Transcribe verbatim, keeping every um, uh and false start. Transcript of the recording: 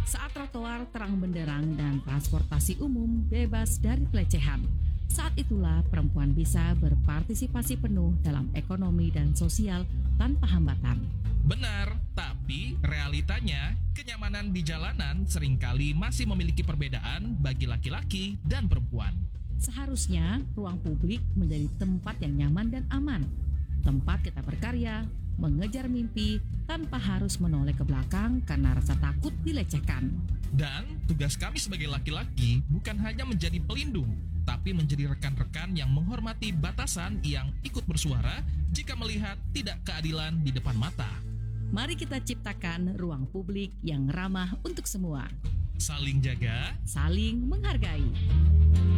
Saat trotoar terang benderang dan transportasi umum bebas dari pelecehan, saat itulah perempuan bisa berpartisipasi penuh dalam ekonomi dan sosial tanpa hambatan. Benar, tapi realitanya kenyamanan di jalanan seringkali masih memiliki perbedaan bagi laki-laki dan perempuan. Seharusnya ruang publik menjadi tempat yang nyaman dan aman, tempat kita berkarya, mengejar mimpi tanpa harus menoleh ke belakang karena rasa takut dilecehkan. Dan tugas kami sebagai laki-laki bukan hanya menjadi pelindung, tapi menjadi rekan-rekan yang menghormati batasan yang ikut bersuara jika melihat tidak keadilan di depan mata. Mari kita ciptakan ruang publik yang ramah untuk semua. Saling jaga, Saling menghargai.